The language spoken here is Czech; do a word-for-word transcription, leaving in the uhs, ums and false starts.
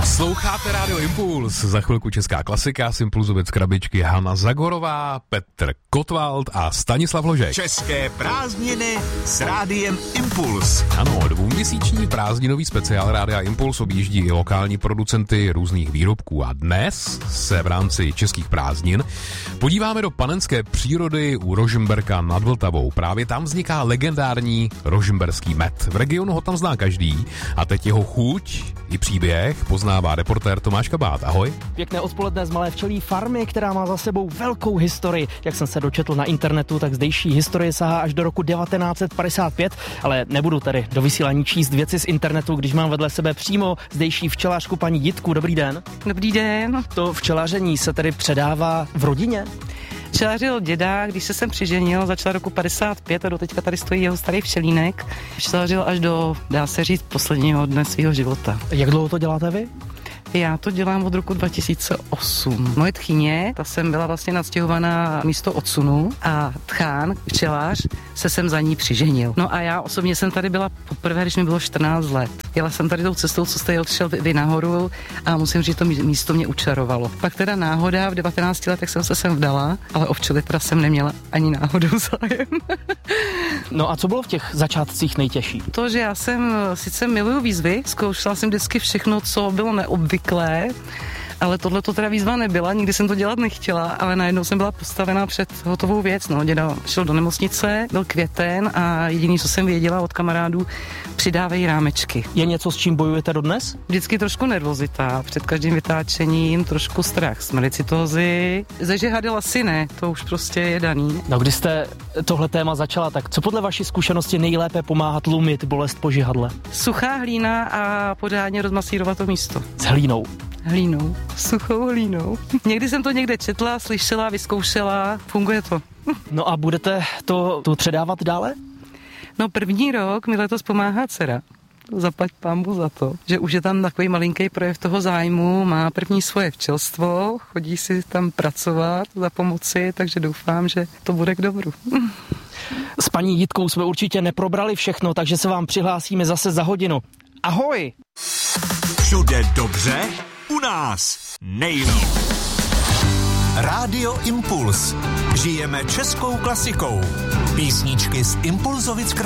Posloucháte Rádio Impuls, za chvilku česká klasika, z Impulzovec krabičky Hana Zagorová, Petr Kotwald a Stanislav Ložek. České prázdniny s Rádiem Impuls. Ano, dvouměsíční prázdninový speciál Rádia Impuls objíždí i lokální producenty různých výrobků a dnes se v rámci českých prázdnin podíváme do panenské přírody u Rožmberka nad Vltavou. Právě tam vzniká legendární rožmberský med. V regionu ho tam zná každý a teď jeho chuť i příběh poznává reportér Tomáš Kabát. Ahoj. Pěkné odpoledne z malé včelí farmy, která má za sebou velkou historii. Jak jsem se dočetl na internetu, tak zdejší historie sahá až do roku devatenáct set padesát pět, ale nebudu tady do vysílání číst věci z internetu, když mám vedle sebe přímo zdejší včelařku paní Jitku. Dobrý den. Dobrý den. To včelaření se tedy předává v rodině? Včelařil děda, když se sem přiženil, začal roku padesát pět a do teďka tady stojí jeho starý včelínek. Včelařil až do, dá se říct, posledního dne svého života. Jak dlouho to děláte vy? Já to dělám od roku dva tisíce osm. Moje tchyně, ta jsem byla vlastně nadstěhovaná místo odsunu a tchán, včelař, se sem za ní přiženil. No a já osobně jsem tady byla poprvé, když mi bylo čtrnáct let. Jela jsem tady tou cestou, co jste jel, šel vy nahoru a musím říct, to místo mě učarovalo. Pak teda náhoda, v devatenácti letech jsem se sem vdala, ale o včely teda jsem neměla ani náhodou zájem. No a co bylo v těch začátcích nejtěžší? To, že já jsem sice miluju výzvy, zkoušela jsem vždycky všechno, co bylo neobvyklé, ale tohle to teda výzva nebyla, nikdy jsem to dělat nechtěla, ale najednou jsem byla postavená před hotovou věc. No, děda šel do nemocnice, byl květen a jediný, co jsem věděla od kamarádů, přidávají rámečky. Je něco, s čím bojujete dodnes? Vždycky trošku nervozita, před každým vytáčením trošku strach, smricitózy, ze žehadel asi ne, to už prostě je daný. No, když jste tohle téma začala, tak co podle vaší zkušenosti nejlépe pomáhá tlumit bolest po žihadle? Suchá hlína a pořádně rozmasírovat to místo. S hlínou? Hlínou, suchou hlínou. Někdy jsem to někde četla, slyšela, vyzkoušela, funguje to. No a budete to, to předávat dále? No první rok mi letos pomáhá dcera. Zaplať pánbu za to, že už je tam takový malinký projev toho zájmu, má první svoje včelstvo, chodí si tam pracovat za pomoci, takže doufám, že to bude k dobru. S paní Jitkou jsme určitě neprobrali všechno, takže se vám přihlásíme zase za hodinu. Ahoj! Všude dobře, u nás nejlíp. Rádio Impuls. Žijeme českou klasikou. Písničky z Impulzovic